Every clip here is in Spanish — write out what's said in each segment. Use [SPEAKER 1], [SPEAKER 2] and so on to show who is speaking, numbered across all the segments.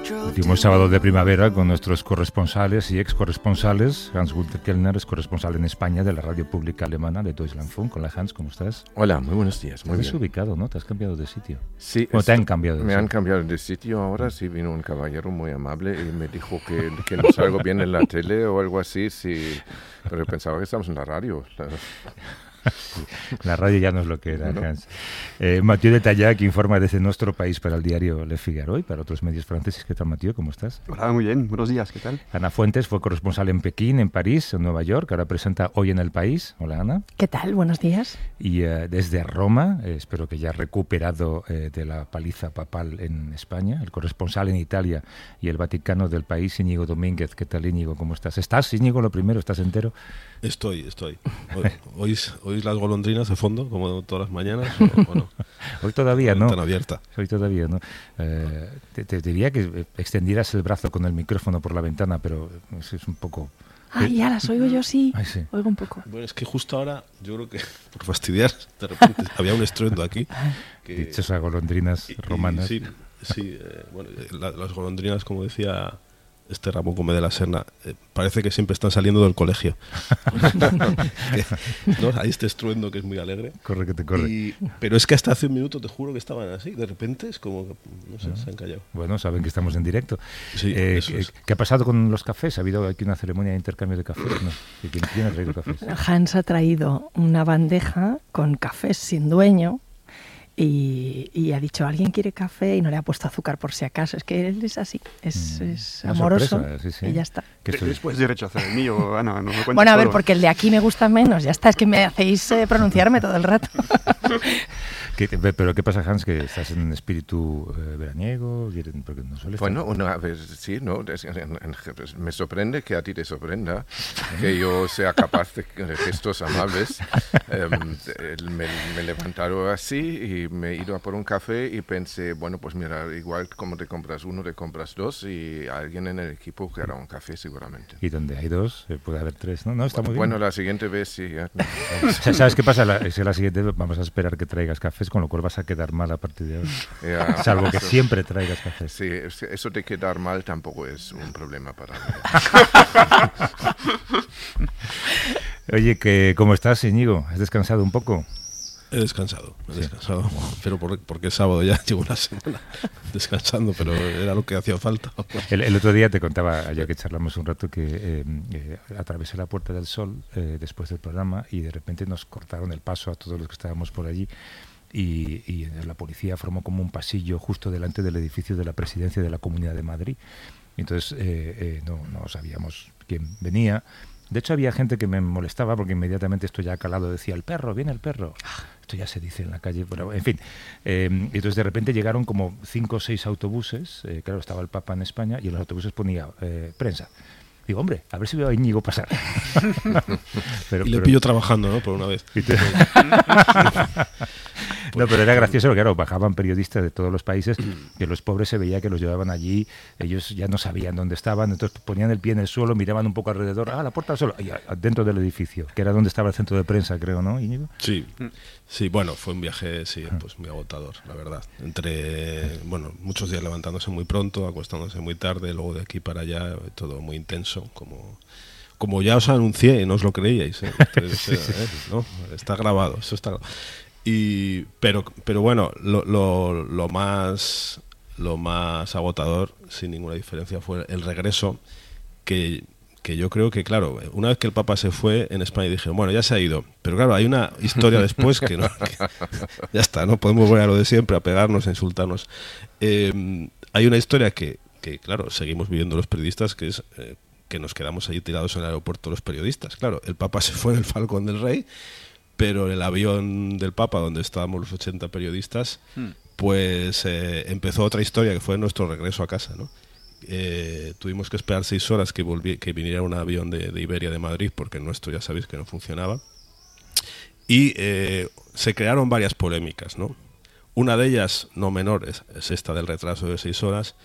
[SPEAKER 1] Último sábado de primavera con nuestros corresponsales y ex corresponsales. Hans-Günther Kellner es corresponsal en España de la radio pública alemana de Deutschlandfunk. Hola Hans, ¿cómo estás?
[SPEAKER 2] Hola, muy buenos días. Muy
[SPEAKER 1] Te
[SPEAKER 2] bien.
[SPEAKER 1] has ubicado, ¿no? Te has cambiado de sitio.
[SPEAKER 2] Sí.
[SPEAKER 1] ¿O te han cambiado de
[SPEAKER 2] Me
[SPEAKER 1] sitio?
[SPEAKER 2] han cambiado de sitio ahora. Sí, vino un caballero muy amable y me dijo que no salgo bien en la tele o algo así. Sí, pero pensaba que estamos en la radio.
[SPEAKER 1] La radio ya no es lo que era,
[SPEAKER 2] ¿No?
[SPEAKER 1] Hans. Mathieu de Tallac informa desde nuestro país para el diario Le Figaro y para otros medios franceses. ¿Qué tal, Mathieu? ¿Cómo estás?
[SPEAKER 3] Hola, muy bien. Buenos días. ¿Qué tal?
[SPEAKER 1] Ana Fuentes fue corresponsal en Pekín, en París, en Nueva York. Ahora presenta Hoy en el País. Hola, Ana.
[SPEAKER 4] ¿Qué tal? Buenos días.
[SPEAKER 1] Y desde Roma, espero que ya recuperado de la paliza papal en España, el corresponsal en Italia y el Vaticano del país, Íñigo Domínguez. ¿Qué tal, Íñigo? ¿Cómo estás? ¿Estás, Íñigo, lo primero? ¿Estás entero?
[SPEAKER 5] Estoy. ¿Oís las golondrinas de fondo, como todas las mañanas? ¿O no?
[SPEAKER 1] Hoy todavía no.
[SPEAKER 5] Tan abierta.
[SPEAKER 1] Hoy todavía no. Te diría que extendieras el brazo con el micrófono por la ventana, pero eso es un poco...
[SPEAKER 4] Ay, ya las oigo yo, sí.
[SPEAKER 1] Ay, sí.
[SPEAKER 4] Oigo un poco.
[SPEAKER 5] Bueno, es que justo ahora, yo creo que por fastidiar, de repente había un estruendo aquí.
[SPEAKER 1] Dichosas golondrinas romanas.
[SPEAKER 5] Sí, bueno, las golondrinas, como decía Ramón Gómez de la Serna, parece que siempre están saliendo del colegio. ¿No? Hay este estruendo que es muy alegre.
[SPEAKER 1] Corre que te corre.
[SPEAKER 5] Pero es que hasta hace un minuto te juro que estaban así. De repente es como que, no sé, se han callado.
[SPEAKER 1] Bueno, saben que estamos en directo.
[SPEAKER 5] Sí,
[SPEAKER 1] ¿Qué ha pasado con los cafés? ¿Ha habido aquí una ceremonia de intercambio de cafés? ¿No? ¿Quién ha traído cafés?
[SPEAKER 4] Hans ha traído una bandeja con cafés sin dueño y ha dicho, ¿alguien quiere café? Y no le ha puesto azúcar por si acaso. Es que él es así, es
[SPEAKER 1] Una
[SPEAKER 4] amoroso
[SPEAKER 1] sorpresa, sí.
[SPEAKER 4] y ya está.
[SPEAKER 3] Después de rechazar el mío, Ana, no me cuentes
[SPEAKER 4] Bueno, a ver,
[SPEAKER 3] todo.
[SPEAKER 4] porque el de aquí me gusta menos. Ya está, es que me hacéis pronunciarme todo el rato.
[SPEAKER 2] Pero
[SPEAKER 1] ¿qué pasa, Hans? ¿Que estás en espíritu veraniego? Porque no suele estar...
[SPEAKER 2] Bueno, a ver, sí, ¿no? Me sorprende que a ti te sorprenda que yo sea capaz de gestos amables. Me levantaron así y me he ido a por un café y pensé, bueno, pues mira, igual como te compras uno, te compras dos y alguien en el equipo que hará un café seguramente.
[SPEAKER 1] Y donde hay dos, puede haber tres, ¿no? No, está muy bien.
[SPEAKER 2] Bueno, la siguiente vez sí. Ya.
[SPEAKER 1] ¿Sabes qué pasa? La siguiente vez vamos a esperar que traigas cafés, con lo cual vas a quedar mal a partir de ahora.
[SPEAKER 2] Ya,
[SPEAKER 1] Salvo que siempre traigas cafés.
[SPEAKER 2] Sí, eso de quedar mal tampoco es un problema para mí.
[SPEAKER 1] Oye, ¿cómo estás, Íñigo? ¿Has descansado un poco?
[SPEAKER 5] He descansado, pero porque es sábado ya llevo una semana descansando, pero era lo que hacía falta.
[SPEAKER 1] El otro día te contaba, ya que charlamos un rato, que atravesé la Puerta del Sol después del programa y de repente nos cortaron el paso a todos los que estábamos por allí y la policía formó como un pasillo justo delante del edificio de la Presidencia de la Comunidad de Madrid. Entonces no sabíamos quién venía. De hecho, había gente que me molestaba porque inmediatamente esto ya calado decía, el perro, viene el perro. Esto ya se dice en la calle, pero en fin. Entonces, de repente llegaron como 5 o 6 autobuses. Claro, estaba el Papa en España y en los autobuses ponía prensa. Digo, hombre, a ver si veo a Íñigo pasar.
[SPEAKER 5] Y le pillo trabajando, ¿no? Por una vez.
[SPEAKER 1] No, pero era gracioso porque, claro, bajaban periodistas de todos los países que los pobres se veía que los llevaban allí, ellos ya no sabían dónde estaban, entonces ponían el pie en el suelo, miraban un poco alrededor, la puerta del suelo, y dentro del edificio, que era donde estaba el centro de prensa, creo, ¿no, Íñigo?
[SPEAKER 5] Sí, bueno, fue un viaje, pues muy agotador, la verdad. Entre, muchos días levantándose muy pronto, acostándose muy tarde, luego de aquí para allá, todo muy intenso, como ya os anuncié, no os lo creíais, ¿eh? Entonces, ¿no? Está grabado, eso está grabado. Pero bueno, lo más agotador, sin ninguna diferencia, fue el regreso, que yo creo que, claro, una vez que el Papa se fue, en España dijeron, bueno, ya se ha ido, pero claro, hay una historia después que no, ya está, no podemos volver a lo de siempre, a pegarnos, a insultarnos. Hay una historia que, claro, seguimos viviendo los periodistas, que es que nos quedamos allí tirados en el aeropuerto los periodistas. Claro, el Papa se fue en el Falcón del Rey, pero en el avión del Papa, donde estábamos los 80 periodistas, pues empezó otra historia, que fue nuestro regreso a casa, ¿no? Tuvimos que esperar 6 horas que viniera un avión de Iberia de Madrid, porque el nuestro ya sabéis que no funcionaba. Y se crearon varias polémicas, ¿no? Una de ellas, no menor, es esta del retraso de 6 horas,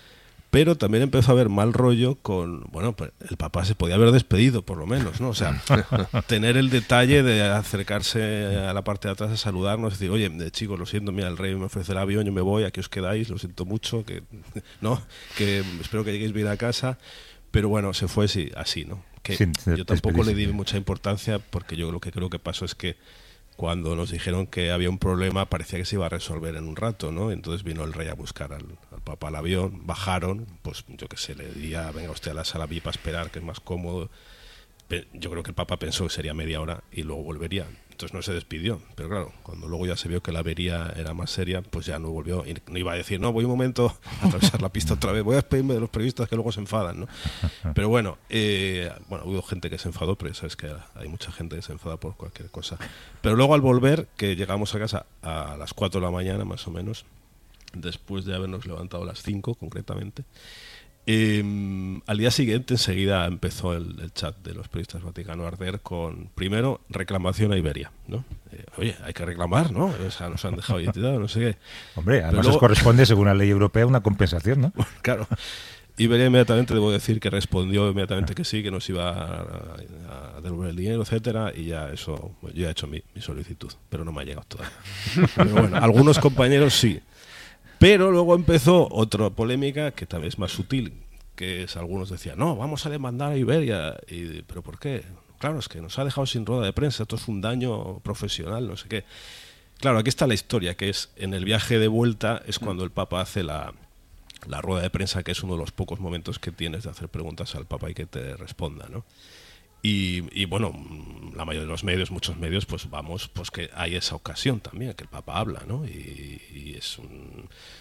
[SPEAKER 5] Pero también empezó a haber mal rollo con, bueno, pues el Papa se podía haber despedido, por lo menos, ¿no? O sea, tener el detalle de acercarse a la parte de atrás a saludarnos, decir, oye, chicos, lo siento, mira, el rey me ofrece el avión, yo me voy, aquí os quedáis, lo siento mucho, que no, que espero que lleguéis bien a casa. Pero bueno, se fue así, ¿no? Que yo tampoco le di mucha importancia, porque yo lo que creo que pasó es que cuando nos dijeron que había un problema parecía que se iba a resolver en un rato, ¿no? Entonces vino el rey a buscar al Papa al avión, bajaron, pues yo qué sé, le diría, venga usted a la sala VIP a esperar, que es más cómodo. Yo creo que el Papa pensó que sería media hora y luego volvería. Entonces no se despidió. Pero claro, cuando luego ya se vio que la avería era más seria, pues ya no volvió. Y no iba a decir, no, voy un momento a atravesar la pista otra vez, voy a despedirme de los periodistas que luego se enfadan, ¿no? Pero bueno, hubo gente que se enfadó, pero ya sabes que hay mucha gente que se enfada por cualquier cosa. Pero luego al volver, que llegamos a casa a las 4 de la mañana más o menos, después de habernos levantado a las 5 concretamente, al día siguiente enseguida empezó el chat de los periodistas Vaticano a arder con, primero, reclamación a Iberia, ¿no? Oye, hay que reclamar, ¿no? O sea, nos han dejado identidad, no sé qué.
[SPEAKER 1] Hombre, además luego, os corresponde, según la ley europea, una compensación, ¿no?
[SPEAKER 5] Bueno, claro. Iberia inmediatamente, debo decir, que respondió inmediatamente que sí, que nos iba a devolver el dinero, etcétera, y ya eso, yo he hecho mi solicitud, pero no me ha llegado todavía. Pero bueno, algunos compañeros sí. Pero luego empezó otra polémica que también es más sutil, que es, algunos decían, no, vamos a demandar a Iberia. ¿Pero por qué? Claro, es que nos ha dejado sin rueda de prensa, esto es un daño profesional, no sé qué. Claro, aquí está la historia, que es, en el viaje de vuelta es cuando el Papa hace la rueda de prensa, que es uno de los pocos momentos que tienes de hacer preguntas al Papa y que te responda, ¿no? Y bueno, la mayoría de los medios, muchos medios, pues vamos, pues que hay esa ocasión también, que el Papa habla, ¿no? Y es